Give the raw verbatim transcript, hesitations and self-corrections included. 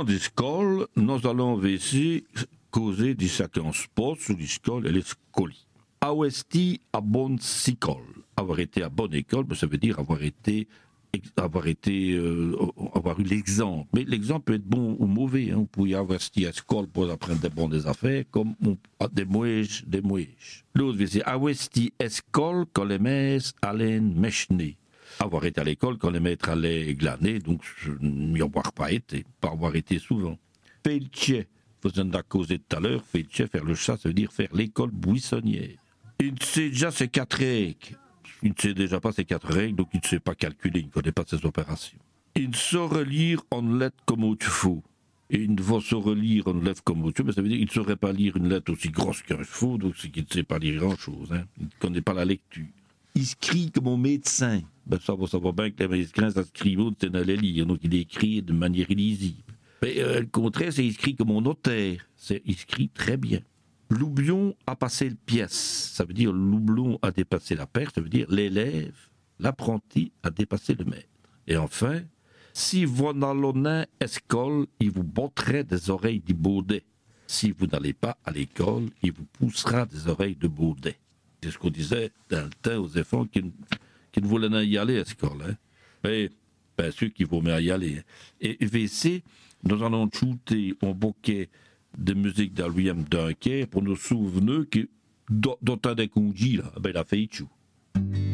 parlant d'école, nous allons essayer causer des chacun sport sur l'école et les scoli. Avoir été à bonne école. Avoir été à bonne école, ça veut dire avoir été, avoir été, euh, avoir eu l'exemple. Mais l'exemple peut être bon ou mauvais. Hein. Vous pouvez avoir été à l'école pour apprendre des bonnes des affaires, comme on, des mouèches, des mouèches. L'autre, c'est avoir été à l'école quand les maîtres allaient mèchener. Avoir été à l'école quand les maîtres allaient glaner, donc n'y avoir pas été, pas avoir été souvent. Felche, vous en avez causé tout à l'heure, Felche, faire le chat, ça veut dire faire l'école buissonnière. Il ne sait déjà ses quatre règles. Il ne sait déjà pas ses quatre règles, donc il ne sait pas calculer, il ne connaît pas ses opérations. Il ne saurait lire en lettres comme il faut. Et il ne va se relire en lettres comme il faut, mais ça veut dire qu'il ne saurait pas lire une lettre aussi grosse qu'un chevaux, donc c'est qu'il ne sait pas lire grand-chose. Hein. Il ne connaît pas la lecture. Il écrit comme un médecin. Ben ça, va savoir bien que les médecins, ça écrit, c'est dans les lire, donc il écrit de manière illisible. Mais euh, le contraire, c'est écrit comme un notaire. C'est écrit très bien. L'oublion a passé le pièce. Ça veut dire l'oublion a dépassé la paire. Ça veut dire l'élève, l'apprenti a dépassé le maître. Et enfin, si vous n'allez pas à l'école, il vous botterait des oreilles de baudet. Si vous n'allez pas à l'école, il vous poussera des oreilles de baudet. C'est ce qu'on disait dans le temps aux enfants qui, qui ne voulaient pas y aller à l'école. Hein. Mais bien sûr qu'il vaut mieux y aller. Hein. Et V C, nous allons shooter un bouquet de musique d'Alwiem Dunker pour nous souvenir que dans un des congés, là, ben, il a fait tout.